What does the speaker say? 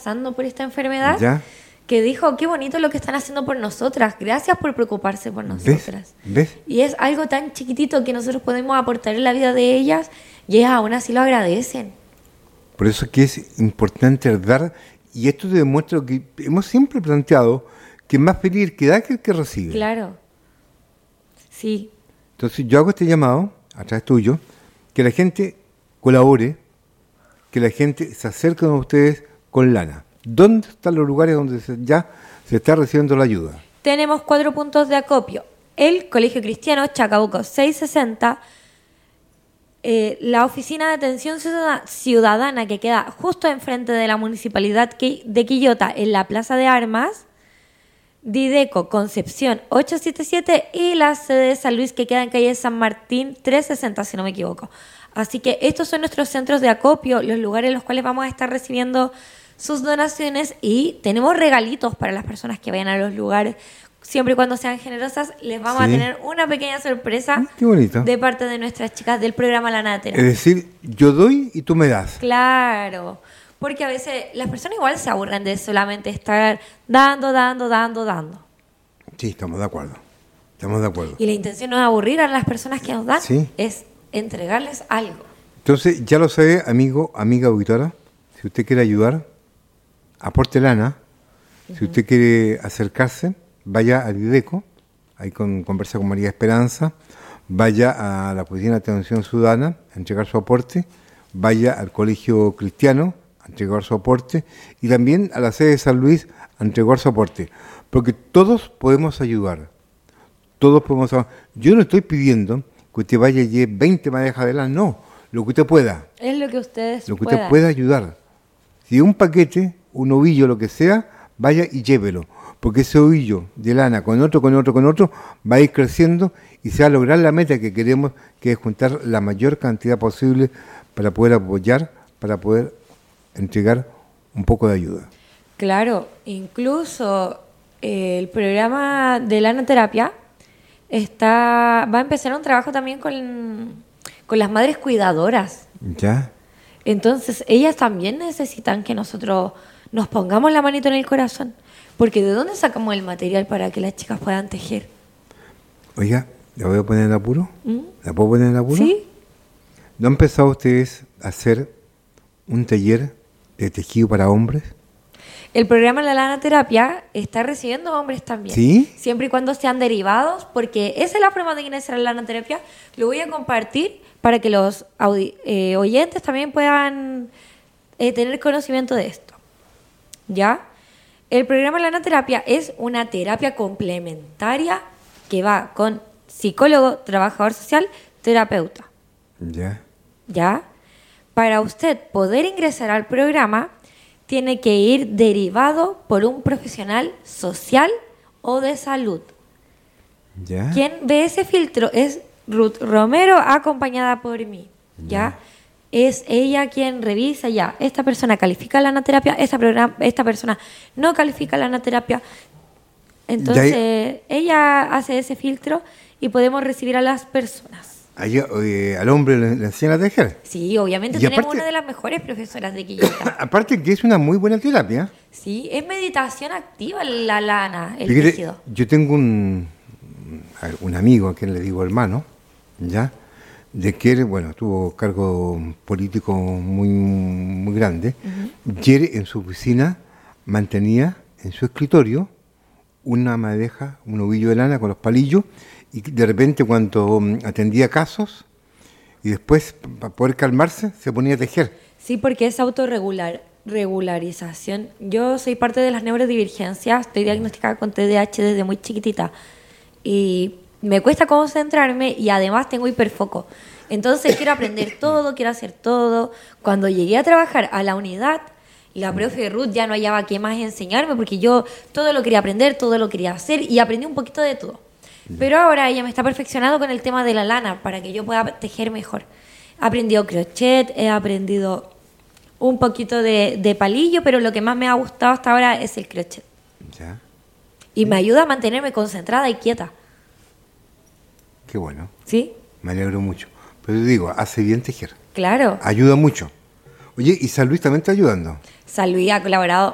pasando por esta enfermedad, ¿Ya? que dijo, qué bonito lo que están haciendo por nosotras, gracias por preocuparse por nosotras. ¿Ves? Y es algo tan chiquitito que nosotros podemos aportar en la vida de ellas y ellas aún así lo agradecen. Por eso que es importante dar, y esto te demuestra lo que hemos siempre planteado, que es más feliz el que da que el que recibe. Claro. Sí. Entonces yo hago este llamado, a través tuyo, que la gente colabore, que la gente se acerque a ustedes con lana. ¿Dónde están los lugares donde ya se está recibiendo la ayuda? Tenemos 4 puntos de acopio. El Colegio Cristiano Chacabuco 660, la Oficina de Atención Ciudadana que queda justo enfrente de la Municipalidad de Quillota en la Plaza de Armas, Dideco Concepción 877 y la sede de San Luis que queda en calle San Martín 360, si no me equivoco. Así que estos son nuestros centros de acopio, los lugares en los cuales vamos a estar recibiendo sus donaciones y tenemos regalitos para las personas que vayan a los lugares. Siempre y cuando sean generosas, les vamos a tener una pequeña sorpresa Qué bonito. de parte de nuestras chicas del programa La Natera. Es decir, yo doy y tú me das. Claro, porque a veces las personas igual se aburren de solamente estar dando. Sí, estamos de acuerdo. Estamos de acuerdo. Y la intención no es aburrir a las personas que nos dan, Sí. es entregarles algo. Entonces, ya lo sabe, amigo, amiga auditora, si usted quiere ayudar, aporte lana. Si usted quiere acercarse, vaya al Dideco, ahí conversa con María Esperanza, vaya a la Oficina de Atención Ciudadana a entregar su aporte, vaya al Colegio Cristiano a entregar su aporte y también a la sede de San Luis a entregar su aporte, porque todos podemos ayudar, todos podemos ayudar. Yo no estoy pidiendo que usted vaya y lleve 20 madejas de lana, no, lo que usted pueda, Es lo que ustedes lo que puedan. usted pueda ayudar. Si un paquete, un ovillo, lo que sea, vaya y llévelo, porque ese ovillo de lana con otro, va a ir creciendo y se va a lograr la meta que queremos, que es juntar la mayor cantidad posible para poder apoyar, para poder entregar un poco de ayuda. Claro, incluso el programa de Lanoterapia va a empezar un trabajo también con las madres cuidadoras. ¿Ya? Entonces, ellas también necesitan que nosotros nos pongamos la manito en el corazón. Porque ¿de dónde sacamos el material para que las chicas puedan tejer? Oiga, ¿la voy a poner en apuro? ¿La puedo poner en apuro? ¿Sí? ¿No han empezado ustedes a hacer un taller de tejido para hombres? El programa de la lanoterapia está recibiendo hombres también. ¿Sí? Siempre y cuando sean derivados, porque esa es la forma de ingresar a la lanoterapia. Lo voy a compartir para que los oyentes también puedan tener conocimiento de esto. ¿Ya? El programa de la lanoterapia es una terapia complementaria que va con psicólogo, trabajador social, terapeuta. ¿Ya? ¿Ya? Para usted poder ingresar al programa, tiene que ir derivado por un profesional social o de salud. ¿Ya? Quien ve ese filtro es Ruth Romero, acompañada por mí. ¿Ya? Es ella quien revisa ya. Esta persona califica la lanoterapia, esta persona no califica la lanoterapia. Entonces, ella hace ese filtro y podemos recibir a las personas. Ahí, al hombre le enseñan a tejer. Sí, obviamente Y tenemos aparte- una de las mejores profesoras de Quillota. Aparte que es una muy buena terapia. Sí, es meditación activa la lana, el Fíjate, tejido. yo tengo un amigo a quien le digo hermano, ¿ya? De que él, bueno, tuvo cargo político muy grande. Y él en su oficina mantenía en su escritorio una madeja, un ovillo de lana con los palillos, y de repente cuando atendía casos, y después para poder calmarse, se ponía a tejer. Sí, porque es regularización. Yo soy parte de las neurodivergencias, estoy diagnosticada con TDAH desde muy chiquitita. Y me cuesta concentrarme y además tengo hiperfoco. Entonces quiero aprender todo, quiero hacer todo. Cuando llegué a trabajar a la unidad, la profe Ruth ya no hallaba qué más enseñarme porque yo todo lo quería aprender, todo lo quería hacer y aprendí un poquito de todo. Pero ahora ella me está perfeccionando con el tema de la lana para que yo pueda tejer mejor. He aprendido crochet, he aprendido un poquito de palillo, pero lo que más me ha gustado hasta ahora es el crochet. ¿Ya? Y me ayuda a mantenerme concentrada y quieta. Qué bueno, ¿Sí? me alegro mucho. Pero te digo, hace bien tejer, Claro. ayuda mucho. Oye, ¿y San Luis también está ayudando? San Luis ha colaborado